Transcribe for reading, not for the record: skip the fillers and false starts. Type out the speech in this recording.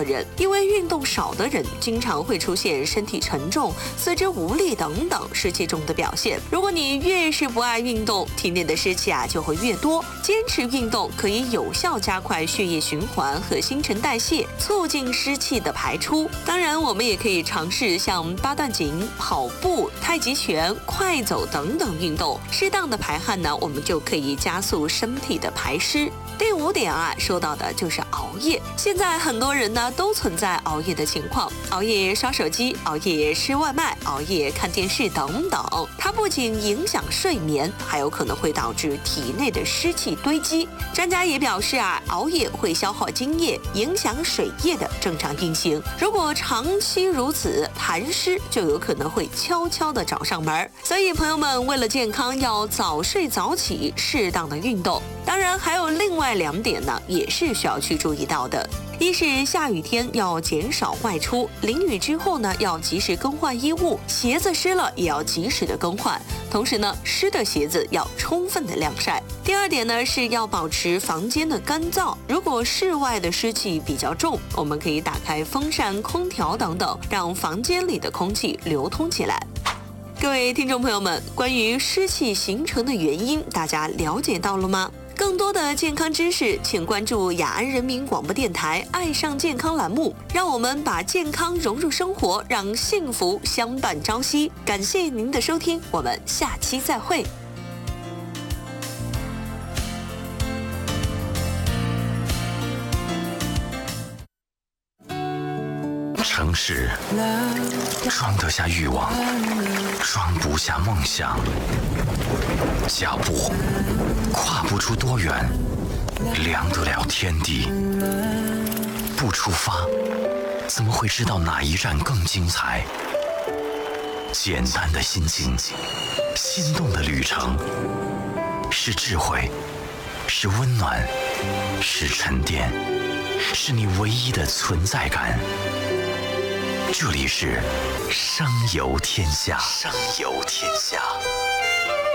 的人，因为运动少的人经常会出现身体沉重、四肢无力等等湿气重的表现。如果你越是不爱运动，体内的湿气就会越多。坚持运动可以有效加快血液循环和新陈代谢，促进湿气的排出。当然，我们也可以尝试像八段锦、跑步、太极拳、快走等等运动，适当的排汗呢，我们就可以加速身体的排湿。第5点说到的就是熬夜。现在很多人呢都存在熬夜的情况，熬夜刷手机、熬夜吃外卖、熬夜看电视等等，它不仅影响睡眠，还有可能会导致体内的湿气堆积。专家也表示熬夜会消耗津液，影响水液的正常运行。如果长期如此，痰湿就有可能会悄悄地找上门。所以朋友们，为了健康，要早睡早起，适当的运动。当然还有另外2点呢，也是需要去注意到的。一是下雨天要减少外出，淋雨之后呢要及时更换衣物，鞋子湿了也要及时的更换。同时呢，湿的鞋子要充分的晾晒。第2点呢是要保持房间的干燥。如果室外的湿气比较重，我们可以打开风扇、空调等等，让房间里的空气流通起来。各位听众朋友们，关于湿气形成的原因，大家了解到了吗？更多的健康知识，请关注雅安人民广播电台爱上健康栏目，让我们把健康融入生活，让幸福相伴朝夕。感谢您的收听，我们下期再会。 城市装得下欲望，装不下梦想。脚步跨不出多远，量得了天地。不出发，怎么会知道哪一站更精彩？简单的心境，心动的旅程，是智慧，是温暖，是沉淀，是你唯一的存在感。这里是声游天下，声游天下。